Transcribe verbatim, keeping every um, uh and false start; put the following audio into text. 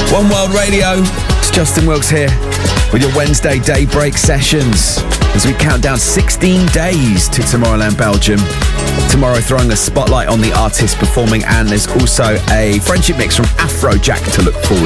One World Radio, it's Justin Wilkes here with your Wednesday Daybreak sessions as we count down sixteen days to Tomorrowland Belgium. Tomorrow throwing a spotlight on the artist performing, and there's also a friendship mix from Afrojack to look forward